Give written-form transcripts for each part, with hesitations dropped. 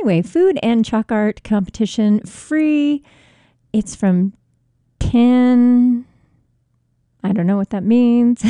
anyway, food and chalk art competition free. It's from 10. I don't know what that means.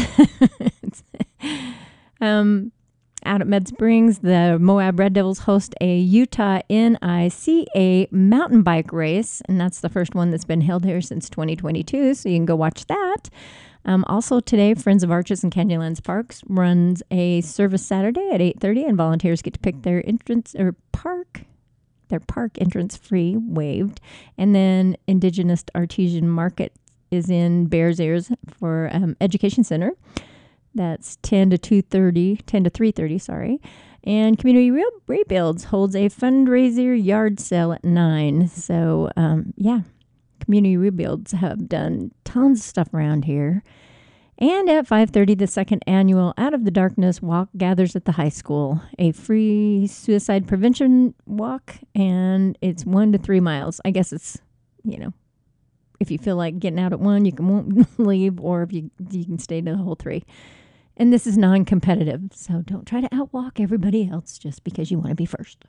Out at Med Springs, the Moab Red Devils host a Utah NICA mountain bike race, and that's the first one that's been held here since 2022, so you can go watch that. Also today, Friends of Arches and Canyonlands Parks runs a service Saturday at 8:30, and volunteers get to pick their park entrance free, waived. And then Indigenous Artesian Market is in Bears Ears for Education Center. That's 10 to 3:30, sorry. And Community Rebuilds holds a fundraiser yard sale at 9. So, Community Rebuilds have done tons of stuff around here. And at 5:30, the second annual Out of the Darkness Walk gathers at the high school. A free suicide prevention walk, and it's 1 to 3 miles. I guess it's, if you feel like getting out at 1, you won't leave, or if you can stay to the whole 3. And this is non-competitive, so don't try to outwalk everybody else just because you want to be first.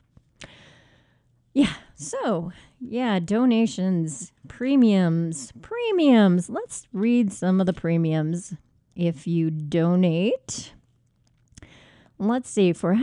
Donations, premiums. Let's read some of the premiums. If you donate, let's see, for a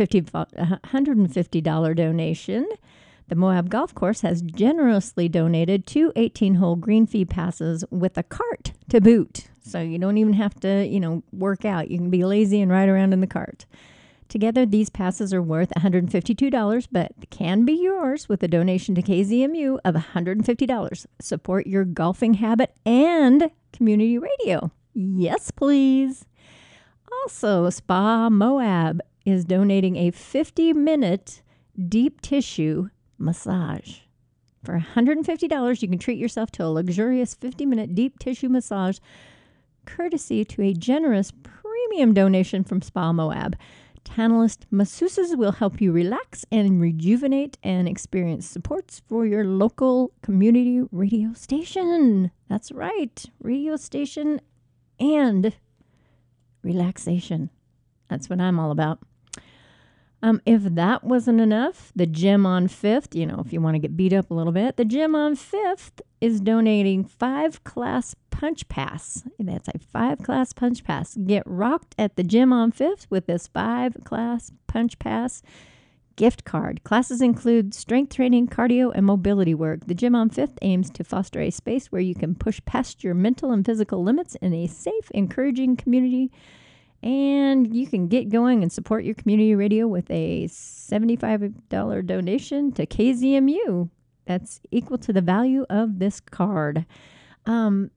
$150 donation, the Moab Golf Course has generously donated 2 18-hole green fee passes with a cart to boot. So you don't even have to, work out. You can be lazy and ride around in the cart. Together, these passes are worth $152, but can be yours with a donation to KZMU of $150. Support your golfing habit and community radio. Yes, please. Also, Spa Moab is donating a 50-minute deep tissue massage. For $150, you can treat yourself to a luxurious 50-minute deep tissue massage, courtesy to a generous premium donation from Spa Moab. Tantalus masseuses will help you relax and rejuvenate and experience supports for your local community radio station. That's right, radio station and relaxation. That's what I'm all about. If that wasn't enough, the Gym on 5th, if you want to get beat up a little bit, the Gym on 5th is donating 5-class punch pass. That's a 5-class punch pass. Get rocked at the Gym on 5th with this 5-class punch pass gift card. Classes include strength training, cardio, and mobility work. The Gym on 5th aims to foster a space where you can push past your mental and physical limits in a safe, encouraging community. And you can get going and support your community radio with a $75 donation to KZMU. That's equal to the value of this card. I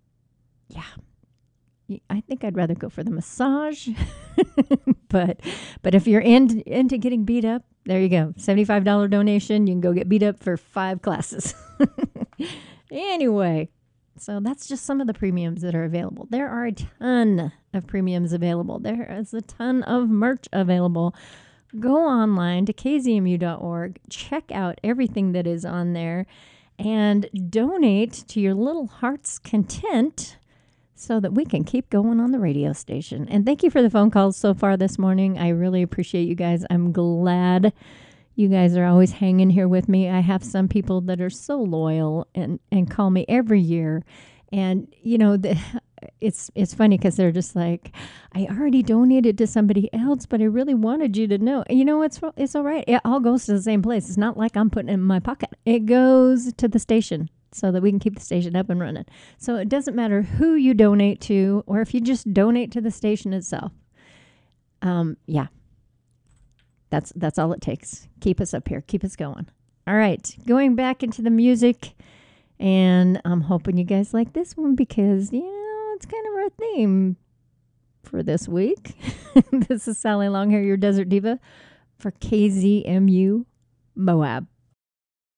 think I'd rather go for the massage. but if you're into getting beat up, there you go. $75 donation. You can go get beat up for 5 classes. Anyway. So that's just some of the premiums that are available. There are a ton of premiums available. There is a ton of merch available. Go online to kzmu.org. Check out everything that is on there and donate to your little heart's content so that we can keep going on the radio station. And thank you for the phone calls so far this morning. I really appreciate you guys. I'm glad you guys are always hanging here with me. I have some people that are so loyal and call me every year. And, it's funny because they're just like, I already donated to somebody else, but I really wanted you to know. It's all right. It all goes to the same place. It's not like I'm putting it in my pocket. It goes to the station so that we can keep the station up and running. So it doesn't matter who you donate to or if you just donate to the station itself. That's all it takes. Keep us up here. Keep us going. All right. Going back into the music. And I'm hoping you guys like this one because, it's kind of our theme for this week. This is Sally Longhair, your Desert Diva, for KZMU Moab.